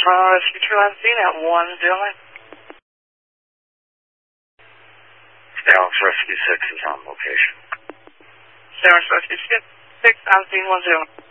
Speaker on scene at 109. Dallas Rescue 6 is on location. Dallas Rescue 6 on scene 10.